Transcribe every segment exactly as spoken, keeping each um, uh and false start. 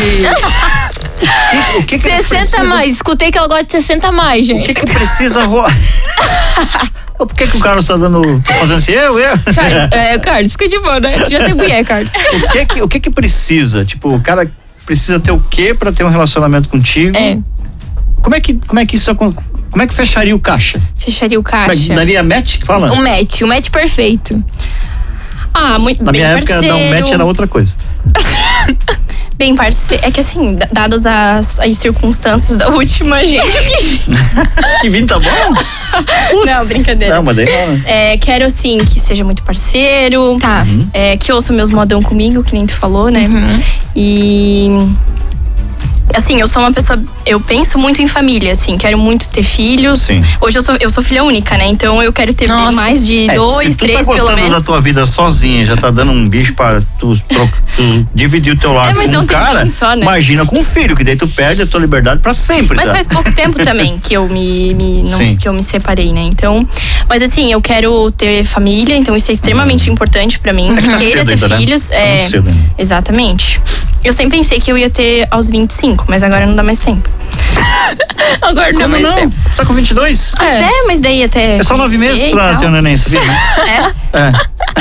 O que que sessenta precisa... mais, escutei que ela gosta de sessenta mais, gente. O que que precisa rolar? Por que que o Carlos tá dando, tá fazendo assim, eu, eu? É, Carlos, fica de boa, né? Tu já tem mulher, Carlos. O que que, o que que precisa? Tipo, o cara precisa ter o quê pra ter um relacionamento contigo? É. Como é que, como é que isso, como é que fecharia o caixa? Fecharia o caixa. Daria match, que fala? O match, o match perfeito. Ah, muito Na bem minha época, parceiro. dar um match era outra coisa. Bem parceiro. É que assim, dadas as, as circunstâncias da última, gente, o que Que vinho tá bom? Putz. Não, brincadeira. Não, mas daí não, né? É, quero, assim, que seja muito parceiro. Tá. Uhum. É, que ouça meus modão comigo, que nem tu falou, né? Uhum. E... Assim, eu sou uma pessoa... Eu penso muito em família, assim. Quero muito ter filhos. Sim. Hoje eu sou, eu sou filha única, né? Então eu quero ter Nossa. mais de É, dois, se tu três, tá pelo gostando menos. da tua vida sozinha, já tá dando um bicho pra tu, tro, tu dividir o teu lado É, mas com não um tem cara, fim só, né? imagina com um filho, que daí tu perde a tua liberdade pra sempre, Mas tá? faz pouco tempo também que eu me, me não, Sim. que eu me separei, né? Então, mas assim, eu quero ter família, então isso é extremamente importante pra mim. É que tá Queira cedo ter ainda, né? filhos, Tá é, muito cedo ainda. exatamente. Eu sempre pensei que eu ia ter aos vinte e cinco, mas agora não dá mais tempo. Agora não dá Como mais não? tempo. Tá com vinte e dois? Mas é, mas daí até É só nove conhecer meses e pra tal. ter um neném, sabia? Né? É? É.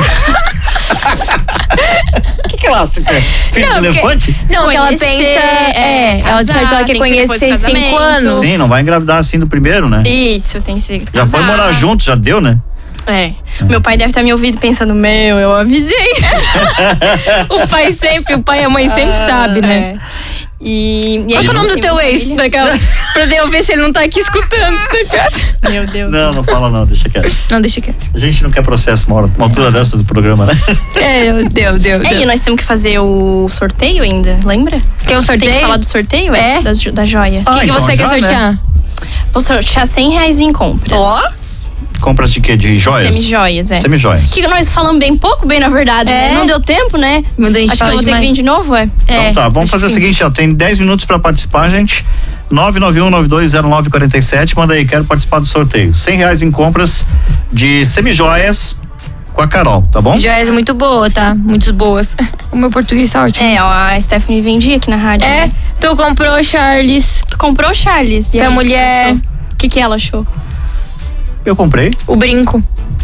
O que que ela acha? que é? Filho Não, do porque- elefante? Não, que ela Conhecer, pensa. É, é, ela casar, sabe que ela quer tem que ser depois do conhecer cinco casamento. anos. Sim, não vai engravidar assim do primeiro, né? Isso, tem que ser Já foi casar. morar junto, já deu, né? É. Meu pai deve estar me ouvindo pensando, meu, eu avisei. O pai sempre, o pai e a mãe sempre sabe, né? É. E, e Qual que é o nome do tem teu uma ex? família. Daquela, pra eu ver se ele não tá aqui escutando. Meu Deus. Não, não fala não, deixa quieto. Não, deixa quieto. A gente não quer processo uma, hora, uma altura dessa do programa, né? É, deu, deu, É, e deu. nós temos que fazer o sorteio ainda, lembra? Quer um sorteio? Tem que falar do sorteio, é? É? Das, da joia. O que, que então você quer já, né? sortear? Vou sortear cem reais em compras. Ó. Compras de quê? De joias? Semi-joias, é. Semi-joias. Que nós falamos bem pouco, bem na verdade. É. Né? Não deu tempo, né? Meu Deus, a gente Acho que eu fala vou ter que demais. vir de novo, é? É, Então tá, vamos acho fazer o que sim. seguinte, ó, tem dez minutos pra participar, gente. nove nove um nove dois zero nove quatro sete, manda aí, quero participar do sorteio. cem reais em compras de semi-joias com a Carol, tá bom? Joias muito boa, tá? Muito boas. O meu português tá ótimo. É, ó, a Stephanie vendia aqui na rádio. É, né? tu comprou, Charles, Tu comprou, Charles? E pra aí, mulher, O que que ela achou? Eu comprei. o brinco.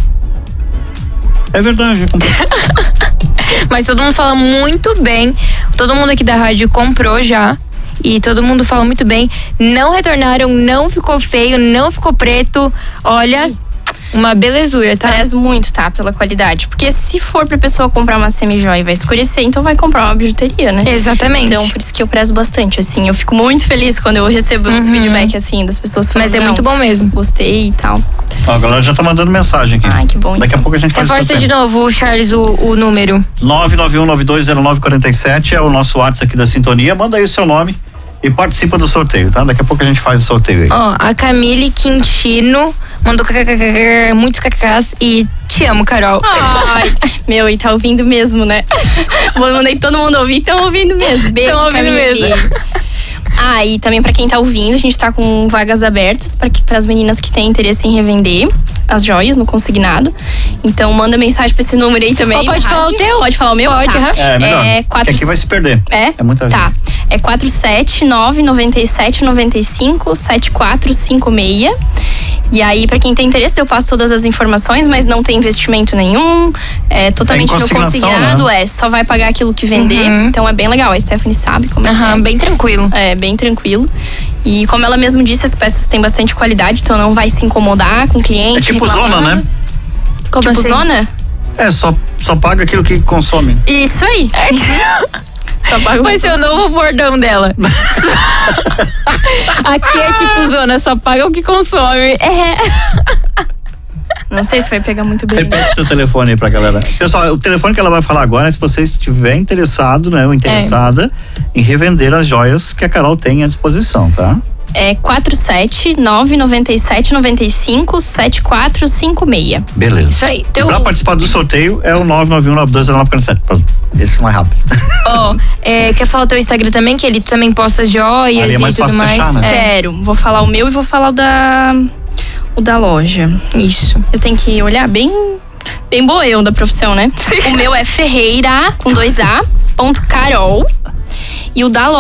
É verdade, eu comprei. Mas todo mundo fala muito bem. Todo mundo aqui da rádio comprou já. E todo mundo fala muito bem. Não retornaram, não ficou feio, não ficou preto. Olha, Sim. uma belezura, tá? Parece muito, tá? Pela qualidade. Porque se for pra pessoa comprar uma semi-joia e vai escurecer, então vai comprar uma bijuteria, né? Exatamente. Então, por isso que eu prezo bastante, assim. Eu fico muito feliz quando eu recebo os Uhum. feedback, assim, das pessoas falando. Mas é "Não, muito bom mesmo. Gostei e tal. Ó, a galera já tá mandando mensagem aqui. Ai, que bom, Daqui a então. pouco a gente faz o Reforça de sorteio. novo, Charles, o, o número. nove nove um nove dois zero nove quatro sete é o nosso WhatsApp aqui da Sintonia. Manda aí o seu nome e participa do sorteio, tá? Daqui a pouco a gente faz o sorteio aí. Ó, a Camille Quintino mandou kkkk, muitos kkks e te amo, Carol. Ai, meu, e tá ouvindo mesmo, né? Vou mandei todo mundo ouvir, estão ouvindo mesmo. Beijo, Tão ouvindo Camille. mesmo. Ah, e também pra quem tá ouvindo, a gente tá com vagas abertas para as meninas que têm interesse em revender as joias no consignado. Então manda mensagem pra esse número aí também. Ó, pode na falar rádio. o teu? Pode falar o meu? Pode, tá. aham. É, melhor. É, quatro... Que aqui vai se perder. É? É muita Tá. gente. É quatro sete nove nove sete nove cinco sete quatro cinco seis. E aí, pra quem tem interesse, eu passo todas as informações, mas não tem investimento nenhum. É totalmente É em no consignação, consignado, né? é. Só vai pagar aquilo que vender. Uhum. Então é bem legal. A Stephanie sabe como é que Aham, é. bem tranquilo. É, bem tranquilo. E como ela mesmo disse, as peças têm bastante qualidade, então não vai se incomodar com o cliente. É tipo reclamando. zona, né? Como Tipo assim? zona? É, só, só paga aquilo que consome. Isso aí. Só paga o Vai ser o novo bordão dela. Aqui é tipo zona, só paga o que consome. É. Não sei se vai pegar muito bem. Repete seu telefone aí pra galera. Pessoal, o telefone que ela vai falar agora é se você estiver interessado, né, ou interessada em revender as joias que a Carol tem à disposição, tá? É quatro sete nove nove sete nove cinco sete quatro cinco seis. Beleza. Isso aí. Teu, Pra participar do sorteio é o nove nove um nove dois zero nove quatro sete. Pronto. Esse é mais rápido. ó, é, quer falar o teu Instagram também, que ele também posta joias Ali é mais e tudo fácil de mais. achar, né? É, Quero. Vou falar o meu e vou falar o da o da loja. isso. Eu tenho que olhar bem bem boeu da profissão, né? O meu é Ferreira com dois A ponto Carol e o da loja